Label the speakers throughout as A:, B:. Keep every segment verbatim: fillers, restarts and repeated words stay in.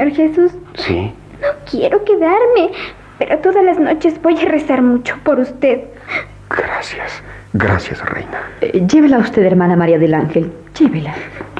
A: Señor Jesús.
B: Sí.
A: No quiero quedarme, pero todas las noches voy a rezar mucho por usted.
B: Gracias, gracias, reina.
C: Eh, llévela usted, hermana María del Ángel, llévela.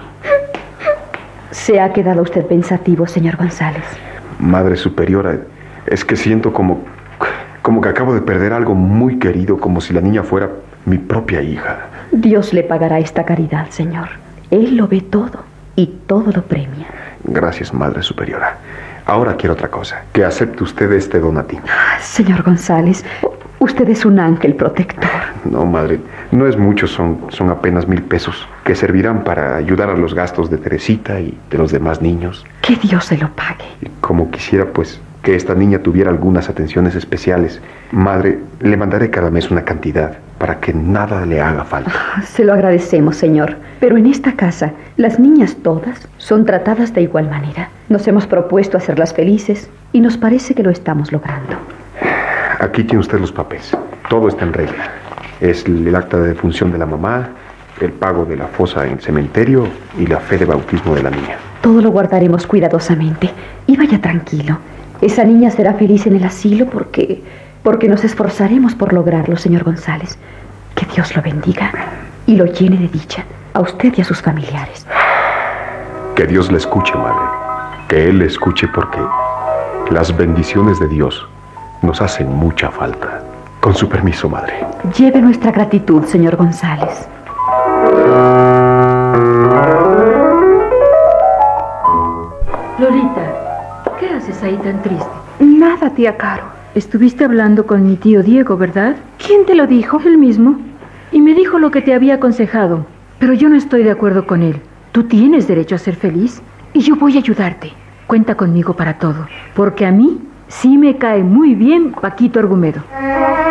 C: ¿Se ha quedado usted pensativo, señor González?
B: Madre Superiora, es que siento como, como que acabo de perder algo muy querido, como si la niña fuera mi propia hija.
C: Dios le pagará esta caridad, señor. Él lo ve todo y todo lo premia.
B: Gracias, Madre Superiora. Ahora quiero otra cosa, que acepte usted este donativo.
C: Señor González, usted es un ángel protector.
B: No, madre, no es mucho, son, son apenas mil pesos, que servirán para ayudar a los gastos de Teresita y de los demás niños.
C: Que Dios se lo pague.
B: Y como quisiera, pues, que esta niña tuviera algunas atenciones especiales, madre, le mandaré cada mes una cantidad para que nada le haga falta.
C: Se lo agradecemos, señor. Pero en esta casa, las niñas todas son tratadas de igual manera. Nos hemos propuesto hacerlas felices y nos parece que lo estamos logrando.
B: Aquí tiene usted los papeles. Todo está en regla. Es el acta de defunción de la mamá, el pago de la fosa en el cementerio y la fe de bautismo de la niña.
C: Todo lo guardaremos cuidadosamente. Y vaya tranquilo. Esa niña será feliz en el asilo porque, porque nos esforzaremos por lograrlo, señor González. Que Dios lo bendiga y lo llene de dicha, a usted y a sus familiares.
B: Que Dios le escuche, madre. Que Él le escuche porque las bendiciones de Dios nos hacen mucha falta. Con su permiso, madre.
C: Lleve nuestra gratitud, señor González.
D: Lolita, ¿qué haces ahí tan triste?
A: Nada, tía Caro.
D: Estuviste hablando con mi tío Diego, ¿verdad?
A: ¿Quién te lo dijo?
D: Él mismo. Y me dijo lo que te había aconsejado. Pero yo no estoy de acuerdo con él. Tú tienes derecho a ser feliz y yo voy a ayudarte. Cuenta conmigo para todo, porque a mí sí me cae muy bien Paquito Argumedo.